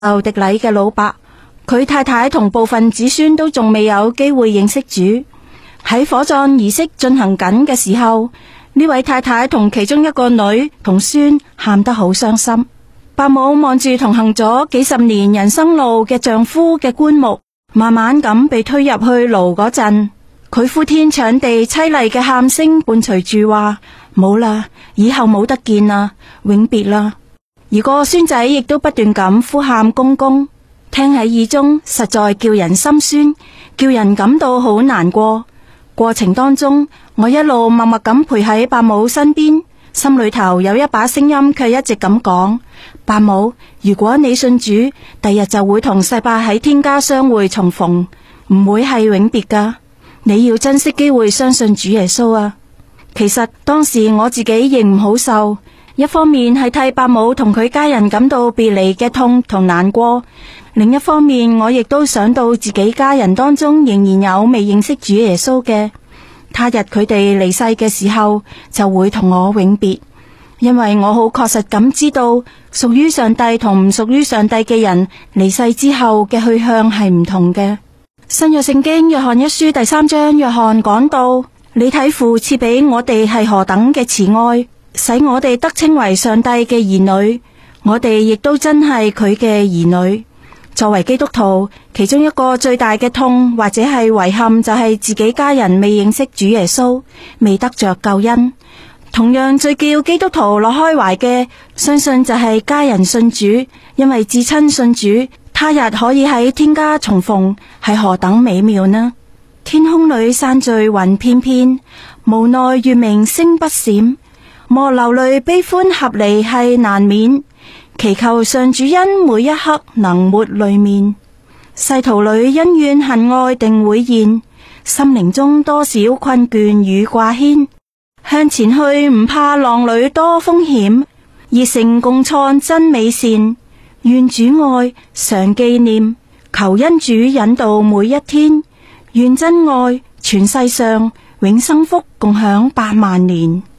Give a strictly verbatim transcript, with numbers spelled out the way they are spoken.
受敵禮嘅老伯，佢太太同部分子孫都仲未有機會認識主。喺火葬儀式進行緊嘅時候，呢位太太同其中一個女同孫喊得好傷心。伯母望住同行咗幾十年人生路嘅丈夫嘅棺木，慢慢咁被推入去爐嗰陣，佢呼天搶地淒厲嘅喊聲伴隨住話：冇啦，以後冇得見啦，永別啦。而個孫仔亦都不斷咁呼喊公公，聽喺耳中實在叫人心酸，叫人感到好難過。過程當中，我一路默默咁陪喺伯母身邊，心裏頭有一把聲音卻一直咁講：伯母，如果你信主，第日就會同世伯喺天家相會重逢，唔會係永別噶。你要珍惜機會相信主耶穌啊！其實當時我自己亦唔好受，一方面係替伯母同佢家人感到別離嘅痛同難過，另一方面我亦都想到自己家人當中仍然有未認識主耶穌嘅，他日佢哋離世嘅時候就會同我永別。因為我好確實咁知道，屬於上帝同唔屬於上帝嘅人離世之後嘅去向係唔同嘅。新約聖經約翰一書第三章，約翰講到：你睇父賜俾我哋係何等嘅慈愛，使我哋得稱為上帝嘅兒女，我哋亦都真係佢嘅兒女。作為基督徒，其中一個最大嘅痛或者係遺憾就係自己家人未認識主耶穌，未得着救恩。同樣最叫基督徒樂開懷嘅，相信就係家人信主，因為至親信主，他日可以喺天家重逢，係何等美妙呢？天空裏散聚雲片片，無奈月明星不閃，莫流淚悲歡合離係難免，祈求上主恩每一刻能抹淚面。世途裏恩怨恨愛定會現，心靈中多少困倦與掛牽。向前去唔怕浪裏多風險，熱誠共創真美善。願主愛常紀念，求恩主引導每一天。願真愛全世上，永生福共享百萬年。